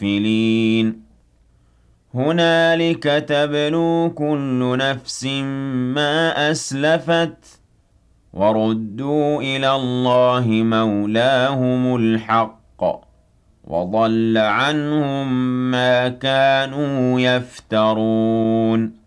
الْمُسْفِلِينَ هُنَالِكَ تَبْلُو كُلُّ نَفْسٍ مَا أَسْلَفَتْ وَرُدُّوا إِلَى اللَّهِ مَوْلَاهُمُ الْحَقِّ وَضَلَّ عَنْهُم مَّا كَانُوا يَفْتَرُونَ